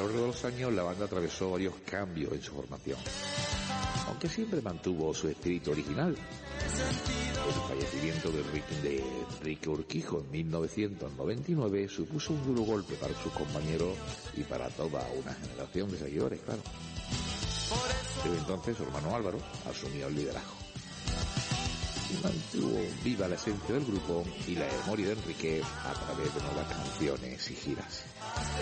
largo de los años la banda atravesó varios cambios en su formación, aunque siempre mantuvo su espíritu original. El fallecimiento de Enrique Urquijo en 1999 supuso un duro golpe para sus compañeros y para toda una generación de seguidores, claro. Desde entonces su hermano Álvaro asumió el liderazgo y mantuvo viva la esencia del grupo y la memoria de Enrique a través de nuevas canciones y giras.